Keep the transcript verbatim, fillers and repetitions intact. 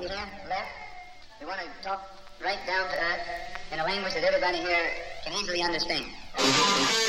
we have left, we want to talk right down to earth in a language that everybody here can easily understand.